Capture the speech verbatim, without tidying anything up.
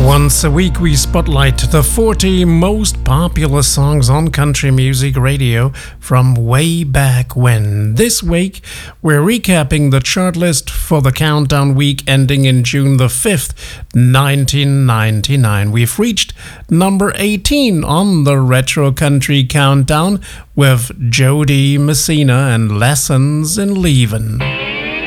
Once a week, we spotlight the forty most popular songs on country music radio from way back when. This week, we're recapping the chart list for the countdown week ending in June the fifth, nineteen ninety-nine. We've reached number eighteen on the Retro Country Countdown with Jody Messina and Lessons in Leavin'.